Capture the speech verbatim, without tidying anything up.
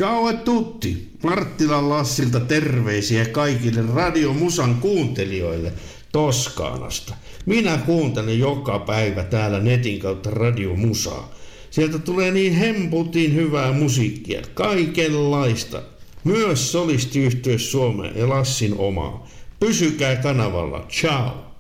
Ciao a tutti! Marttilan Lassilta terveisiä kaikille Radio Musan kuuntelijoille Toskaanasta. Minä kuuntelen joka päivä täällä netin kautta Radio Musaa. Sieltä tulee niin hemputin hyvää musiikkia, kaikenlaista. Myös solistiyhtye Suomeen ja Lassin omaa. Pysykää kanavalla. Ciao!